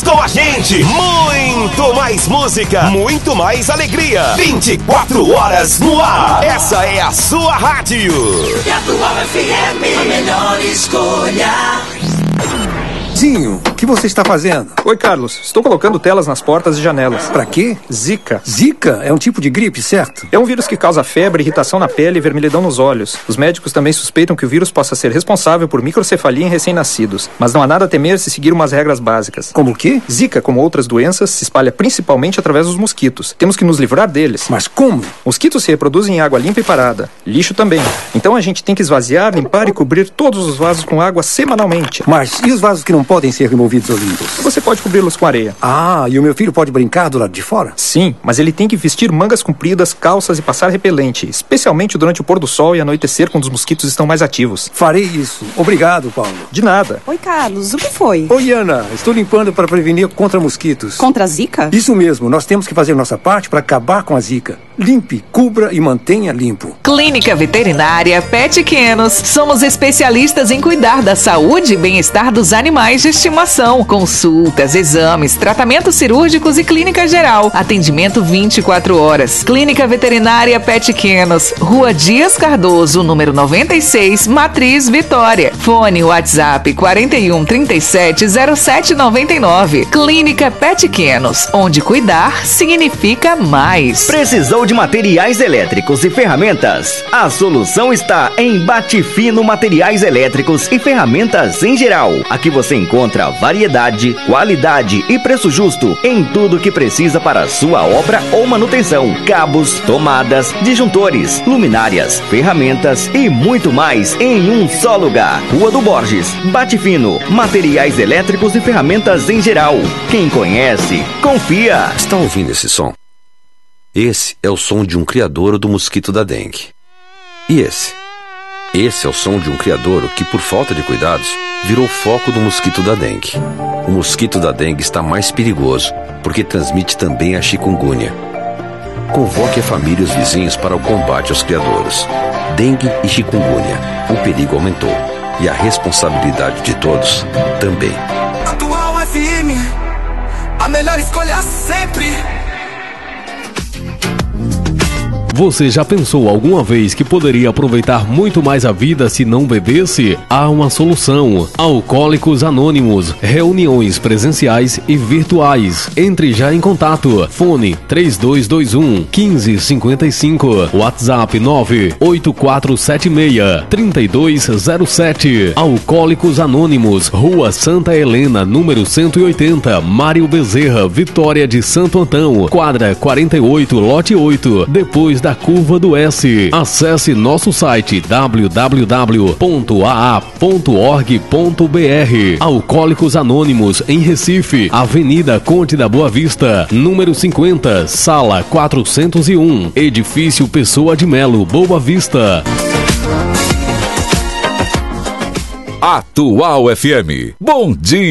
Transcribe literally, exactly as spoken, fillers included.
juntos com a gente. Muito mais música, muito mais alegria. vinte e quatro horas no ar. Essa é a sua rádio. Atual F M, a melhor escolha. Zinho, o que você está fazendo? Oi, Carlos. Estou colocando telas nas portas e janelas. Pra quê? Zika. Zika é um tipo de gripe, certo? É um vírus que causa febre, irritação na pele e vermelhidão nos olhos. Os médicos também suspeitam que o vírus possa ser responsável por microcefalia em recém-nascidos. Mas não há nada a temer se seguir umas regras básicas. Como o quê? Zika, como outras doenças, se espalha principalmente através dos mosquitos. Temos que nos livrar deles. Mas como? Mosquitos se reproduzem em água limpa e parada. Lixo também. Então a gente tem que esvaziar, limpar e cobrir todos os vasos com água semanalmente. Mas e os vasos que não podem ser removidos ou limpos? Você pode cobri-los com areia. Ah, e o meu filho pode brincar do lado de fora? Sim, mas ele tem que vestir mangas compridas, calças e passar repelente, especialmente durante o pôr do sol e anoitecer, quando os mosquitos estão mais ativos. Farei isso. Obrigado, Paulo. De nada. Oi, Carlos, o que foi? Oi, Ana. Estou limpando para prevenir contra mosquitos. Contra a Zika? Isso mesmo. Nós temos que fazer nossa parte para acabar com a Zika. Limpe, cubra e mantenha limpo. Clínica Veterinária Petquenos. Somos especialistas em cuidar da saúde e bem-estar dos animais de estimação. Consultas, exames, tratamentos cirúrgicos e clínica geral. Atendimento vinte e quatro horas. Clínica Veterinária Petquenos. Rua Dias Cardoso, número noventa e seis, Matriz, Vitória. Fone WhatsApp quarenta e um, trinta e sete, zero sete noventa e nove. Clínica Petquenos, onde cuidar significa mais. Precisou de materiais elétricos e ferramentas? A solução está em Batifino Materiais Elétricos e Ferramentas em geral. Aqui você encontra variedade, qualidade e preço justo em tudo que precisa para a sua obra ou manutenção. Cabos, tomadas, disjuntores, luminárias, ferramentas e muito mais em um só lugar. Rua do Borges, Batifino, materiais elétricos e ferramentas em geral. Quem conhece, confia. Está ouvindo esse som? Esse é o som de um criadouro do mosquito da dengue. E esse? Esse é o som de um criadouro que, por falta de cuidados, virou foco do mosquito da dengue. O mosquito da dengue está mais perigoso, porque transmite também a chikungunya. Convoque a família e os vizinhos para o combate aos criadouros. Dengue e chikungunya. O perigo aumentou. E a responsabilidade de todos também. Atual F M, a melhor escolha sempre. Você já pensou alguma vez que poderia aproveitar muito mais a vida se não bebesse? Há uma solução. Alcoólicos Anônimos. Reuniões presenciais e virtuais. Entre já em contato. Fone três dois dois um, um cinco cinco cinco. WhatsApp nove oito quatro sete seis, três dois zero sete. Alcoólicos Anônimos. Rua Santa Helena, número cento e oitenta. Mário Bezerra, Vitória de Santo Antão. Quadra quarenta e oito, lote oito. Depois da Curva do S. Acesse nosso site w w w ponto a a ponto org ponto b r. Alcoólicos Anônimos em Recife, Avenida Conde da Boa Vista, número cinquenta, sala quatrocentos e um, Edifício Pessoa de Melo, Boa Vista. Atual F M. Bom dia.